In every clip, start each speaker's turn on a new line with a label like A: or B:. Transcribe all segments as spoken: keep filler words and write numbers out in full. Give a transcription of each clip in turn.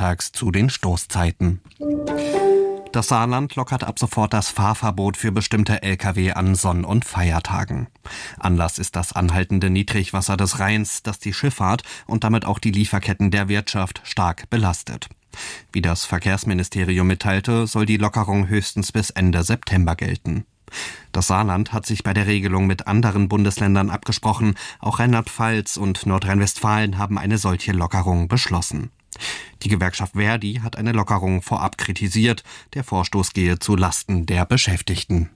A: nachmittags zu den Stoßzeiten. Das Saarland lockert ab sofort das Fahrverbot für bestimmte L K W an Sonn- und Feiertagen. Anlass ist das anhaltende Niedrigwasser des Rheins, das die Schifffahrt und damit auch die Lieferketten der Wirtschaft stark belastet. Wie das Verkehrsministerium mitteilte, soll die Lockerung höchstens bis Ende September gelten. Das Saarland hat sich bei der Regelung mit anderen Bundesländern abgesprochen. Auch Rheinland-Pfalz und Nordrhein-Westfalen haben eine solche Lockerung beschlossen. Die Gewerkschaft Verdi hat eine Lockerung vorab kritisiert. Der Vorstoß gehe zu Lasten der Beschäftigten.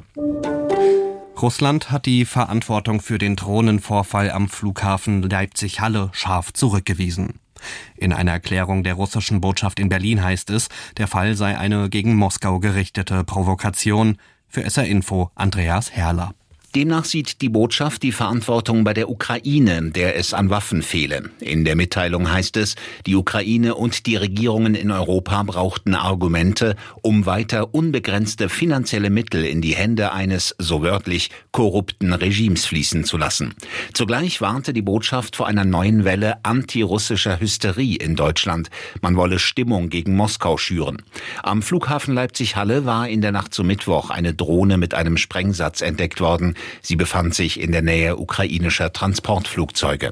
A: Russland hat die Verantwortung für den Drohnenvorfall am Flughafen Leipzig-Halle scharf zurückgewiesen. In einer Erklärung der russischen Botschaft in Berlin heißt es, der Fall sei eine gegen Moskau gerichtete Provokation. Für S R Info Andreas Herrler.
B: Demnach sieht die Botschaft die Verantwortung bei der Ukraine, der es an Waffen fehle. In der Mitteilung heißt es, die Ukraine und die Regierungen in Europa brauchten Argumente, um weiter unbegrenzte finanzielle Mittel in die Hände eines, so wörtlich, korrupten Regimes fließen zu lassen. Zugleich warnte die Botschaft vor einer neuen Welle antirussischer Hysterie in Deutschland. Man wolle Stimmung gegen Moskau schüren. Am Flughafen Leipzig-Halle war in der Nacht zu Mittwoch eine Drohne mit einem Sprengsatz entdeckt worden. Sie befand sich in der Nähe ukrainischer Transportflugzeuge.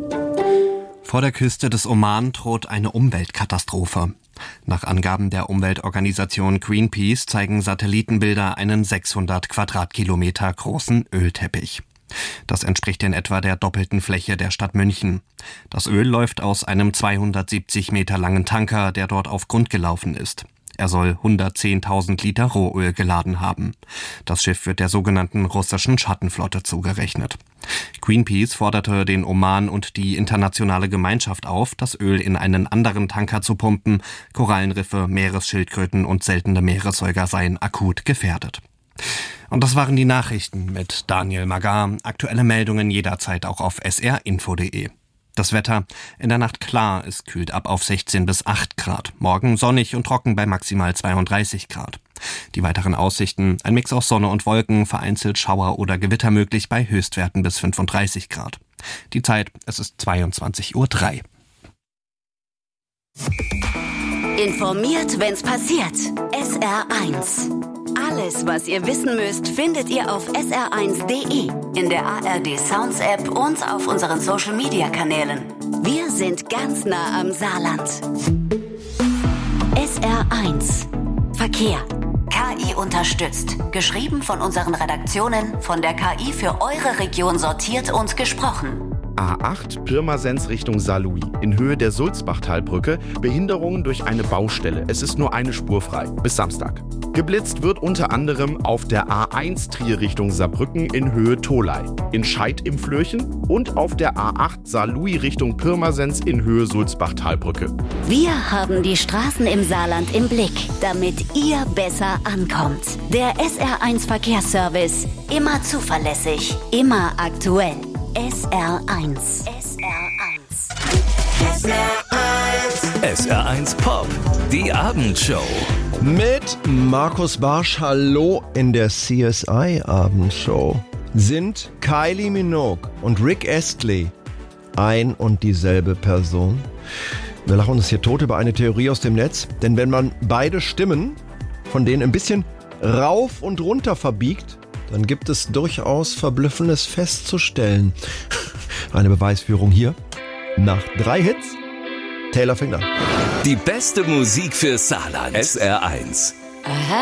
A: Vor der Küste des Oman droht eine Umweltkatastrophe. Nach Angaben der Umweltorganisation Greenpeace zeigen Satellitenbilder einen sechshundert Quadratkilometer großen Ölteppich. Das entspricht in etwa der doppelten Fläche der Stadt München. Das Öl läuft aus einem zweihundertsiebzig Meter langen Tanker, der dort auf Grund gelaufen ist. Er soll hundertzehntausend Liter Rohöl geladen haben. Das Schiff wird der sogenannten russischen Schattenflotte zugerechnet. Greenpeace forderte den Oman und die internationale Gemeinschaft auf, das Öl in einen anderen Tanker zu pumpen. Korallenriffe, Meeresschildkröten und seltene Meeressäuger seien akut gefährdet. Und das waren die Nachrichten mit Daniel Magar. Aktuelle Meldungen jederzeit auch auf s r info punkt d e. Das Wetter: in der Nacht klar, es kühlt ab auf sechzehn bis acht Grad. Morgen sonnig und trocken bei maximal zweiunddreißig Grad. Die weiteren Aussichten: ein Mix aus Sonne und Wolken, vereinzelt Schauer oder Gewitter möglich bei Höchstwerten bis fünfunddreißig Grad. Die Zeit: es ist zweiundzwanzig Uhr drei.
C: Informiert, wenn's passiert. S R eins. Alles, was ihr wissen müsst, findet ihr auf s r eins punkt d e, in der A R D Sounds App und auf unseren Social Media Kanälen. Wir sind ganz nah am Saarland. S R eins. Verkehr. K I unterstützt. Geschrieben von unseren Redaktionen, von der K I für eure Region sortiert und gesprochen.
D: A acht Pirmasens Richtung Saarlouis. In Höhe der Sulzbachtalbrücke Behinderungen durch eine Baustelle. Es ist nur eine Spur frei. Bis Samstag. Geblitzt wird unter anderem auf der A eins Trier Richtung Saarbrücken in Höhe Tholey, in Scheid im Flöchen und auf der A acht Saarlouis Richtung Pirmasens in Höhe Sulzbachtalbrücke.
C: Wir haben die Straßen im Saarland im Blick, damit ihr besser ankommt. Der S R eins Verkehrsservice. Immer zuverlässig, immer aktuell. S R eins. S R eins.
E: S R eins. S R eins Pop. Die Abendshow.
F: Mit Markus Barsch, hallo in der C S I-Abendshow. Sind Kylie Minogue und Rick Astley ein und dieselbe Person? Wir lachen uns hier tot über eine Theorie aus dem Netz, denn wenn man beide Stimmen von denen ein bisschen rauf und runter verbiegt, dann gibt es durchaus Verblüffendes festzustellen. Eine Beweisführung hier. Nach drei Hits, Taylor fängt an.
E: Die beste Musik für Saarland. S R eins.
C: Aha.